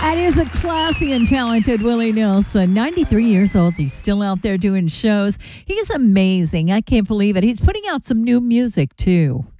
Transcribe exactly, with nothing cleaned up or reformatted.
That is a classy and talented Willie Nelson. ninety-three years old. He's still out there doing shows. He's amazing. I can't believe it. He's putting out some new music, too.